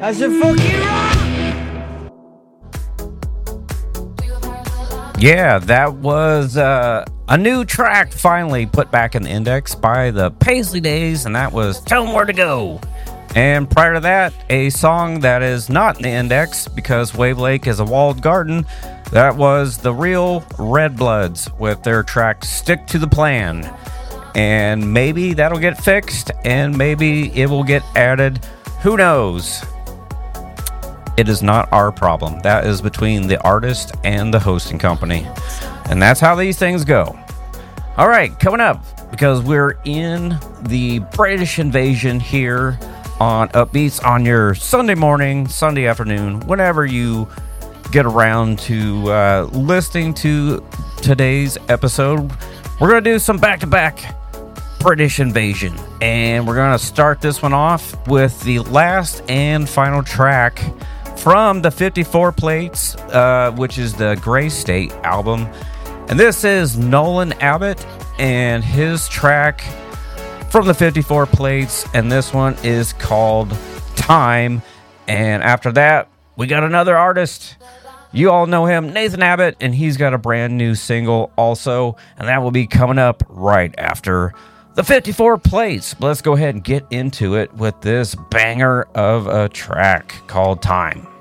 I said, fuck you, rock! Yeah, that was a new track finally put back in the index by the Paisley Days, and that was Tell 'Em Where to Go. And prior to that, a song that is not in the index because Wave Lake is a walled garden, that was the Real Red Bloods with their track Stick to the Plan. And maybe that'll get fixed, and maybe it will get added. Who knows? It is not our problem. That is between the artist and the hosting company. And that's how these things go. All right, coming up, because we're in the British invasion here on Upbeats on your Sunday morning, Sunday afternoon, whenever you get around to listening to today's episode. We're going to do some back-to-back British invasion. And we're going to start this one off with the last and final track from the 54 Plates, which is the Grey State album. And this is Nolan Abbott and his track from the 54 Plates, and this one is called Time. And after that, we got another artist. You all know him, Nathan Abbott, and he's got a brand new single also, and that will be coming up right after the 54 Plates. But let's go ahead and get into it with this banger of a track called Time.